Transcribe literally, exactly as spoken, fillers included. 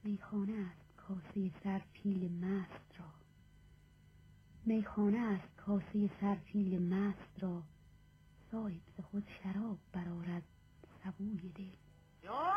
میخانه است کاسه سرپیل مست را، میخانه است کاسه سرپیل مست را، صایب ز خود شراب برآرد سبوی دل.